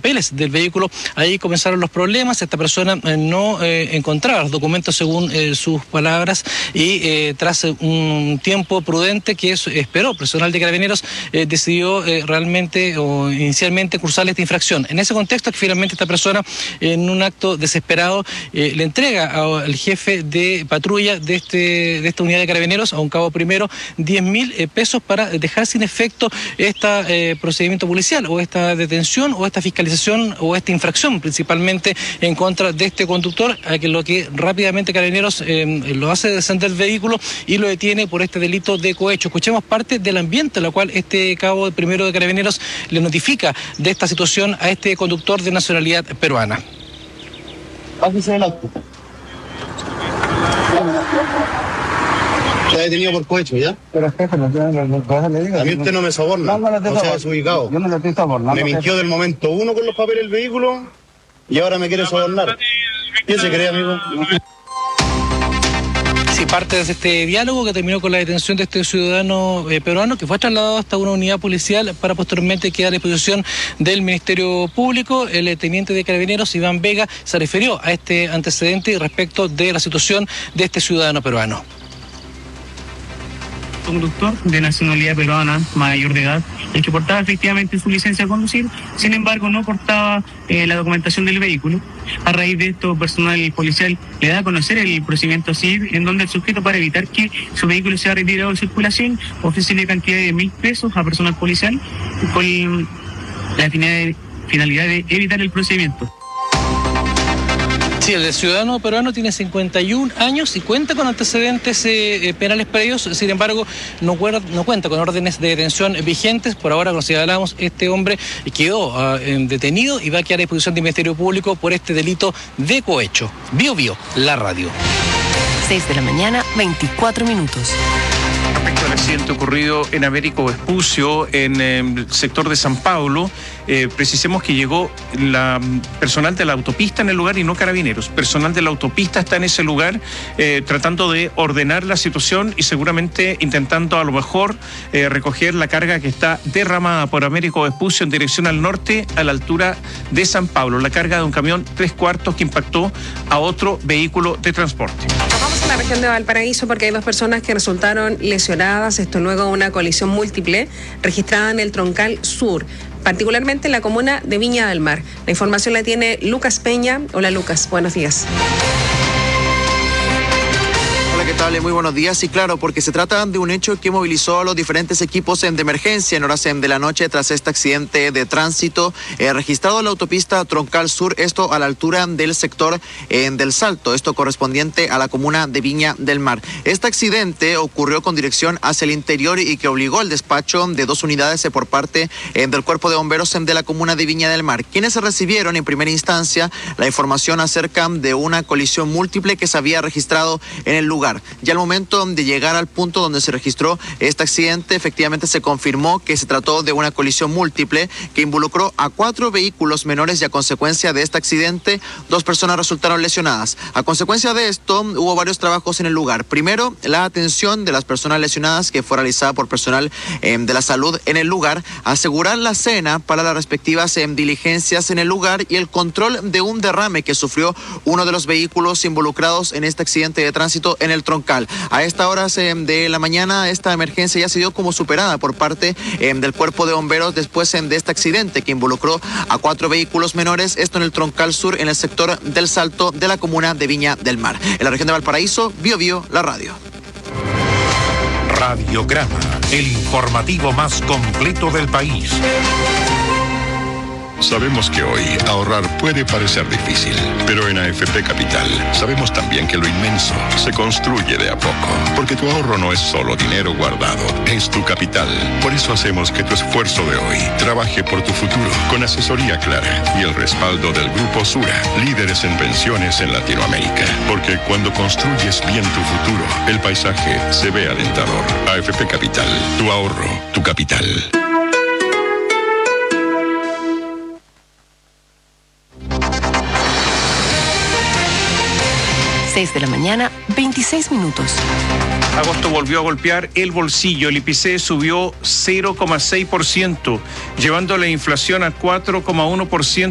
papeles del vehículo. Ahí comenzaron los problemas. Esta persona no encontraba los documentos según sus palabras y tras un tiempo prudente que esperó personal de Carabineros, decidió realmente o inicialmente cursar esta infracción. En ese contexto que finalmente esta persona, en un acto desesperado, le entrega al jefe de patrulla de esta unidad de Carabineros, a un cabo primero, 10.000 pesos para dejar sin efecto este procedimiento policial o esta detención o esta fiscalización o esta infracción principalmente en contra de este conductor, a que lo que rápidamente Carabineros lo hace descender del vehículo y lo detiene por este delito de cohecho. Escuchemos parte del ambiente en la cual este cabo primero de Carabineros le notifica de esta situación a este conductor de nacionalidad peruana. Bájese del auto. Está detenido por cohecho, ¿ya? Pero jefe, no le diga. A mí usted no me soborna. No sea desubicado. Yo no le estoy sobornando. Me mintió del momento 1 con los papeles del vehículo y ahora me quiere sobornar. ¿Qué se cree, amigo? Sí, parte de este diálogo que terminó con la detención de este ciudadano peruano, que fue trasladado hasta una unidad policial para posteriormente quedar a disposición del Ministerio Público. El teniente de Carabineros, Iván Vega, se refirió a este antecedente respecto de la situación de este ciudadano peruano. Conductor de nacionalidad peruana, mayor de edad, el que portaba efectivamente su licencia de conducir, sin embargo no portaba la documentación del vehículo. A raíz de esto, personal policial le da a conocer el procedimiento CIV, en donde el sujeto, para evitar que su vehículo sea retirado de circulación, ofrece una cantidad de 1.000 pesos a personal policial con la finalidad de evitar el procedimiento. Sí, el ciudadano peruano tiene 51 años y cuenta con antecedentes penales previos, sin embargo, no cuenta con órdenes de detención vigentes. Por ahora, como señalamos, este hombre quedó detenido y va a quedar a disposición del Ministerio Público por este delito de cohecho. Bio Bio, la radio. 6 de la mañana, 24 minutos. Respecto al accidente ocurrido en Américo Vespucio, en el sector de San Pablo, precisemos que llegó la personal de la autopista en el lugar y no Carabineros. Personal de la autopista está en ese lugar tratando de ordenar la situación y seguramente intentando a lo mejor recoger la carga que está derramada por Américo Vespucio en dirección al norte a la altura de San Pablo. La carga de un camión 3/4 que impactó a otro vehículo de transporte. Nos vamos a la región de Valparaíso porque hay 2 personas que resultaron lesionadas, esto luego de una colisión múltiple registrada en el Troncal Sur, particularmente en la comuna de Viña del Mar. La información la tiene Lucas Peña. Hola Lucas, buenos días. ¿Qué tal? Muy buenos días. Y claro, porque se trata de un hecho que movilizó a los diferentes equipos de emergencia en horas de la noche tras este accidente de tránsito registrado en la autopista Troncal Sur, esto a la altura del sector del Salto, esto correspondiente a la comuna de Viña del Mar. Este accidente ocurrió con dirección hacia el interior y que obligó al despacho de 2 unidades por parte del Cuerpo de Bomberos de la comuna de Viña del Mar, quienes recibieron en primera instancia la información acerca de una colisión múltiple que se había registrado en el lugar. Ya al momento de llegar al punto donde se registró este accidente, efectivamente se confirmó que se trató de una colisión múltiple que involucró a 4 vehículos menores y a consecuencia de este accidente 2 personas resultaron lesionadas. A consecuencia de esto hubo varios trabajos en el lugar. Primero, la atención de las personas lesionadas, que fue realizada por personal de la salud en el lugar, asegurar la cena para las respectivas diligencias en el lugar y el control de un derrame que sufrió uno de los vehículos involucrados en este accidente de tránsito en el Troncal. A esta hora de la mañana, esta emergencia ya se dio como superada por parte del Cuerpo de Bomberos después de este accidente que involucró a 4 vehículos menores, esto en el Troncal Sur, en el sector del Salto de la comuna de Viña del Mar. En la región de Valparaíso, Bio Bio, la radio. Radiograma, el informativo más completo del país. Sabemos que hoy ahorrar puede parecer difícil, pero en AFP Capital sabemos también que lo inmenso se construye de a poco, porque tu ahorro no es solo dinero guardado, es tu capital. Por eso hacemos que tu esfuerzo de hoy trabaje por tu futuro, con asesoría clara y el respaldo del Grupo Sura, líderes en pensiones en Latinoamérica. Porque cuando construyes bien tu futuro, el paisaje se ve alentador. AFP Capital, tu ahorro, tu capital. 6 de la mañana, 26 minutos. Agosto volvió a golpear el bolsillo. El IPC subió 0,6%, llevando la inflación a 4,1%.